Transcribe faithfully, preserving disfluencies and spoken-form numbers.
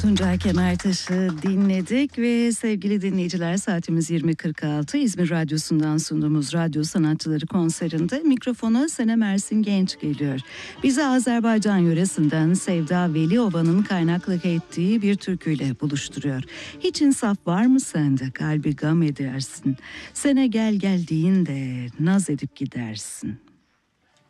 Tuncay Kemertaş'ı dinledik ve sevgili dinleyiciler, saatimiz yirmi kırk altı. İzmir Radyosu'ndan sunduğumuz Radyo Sanatçıları konserinde mikrofona Senem Ersin Genç geliyor. Bizi Azerbaycan yöresinden Sevda Veliova'nın kaynaklık ettiği bir türküyle buluşturuyor. Hiç insaf var mı sende, kalbi gam edersin. Sene gel gel deyin de naz edip gidersin.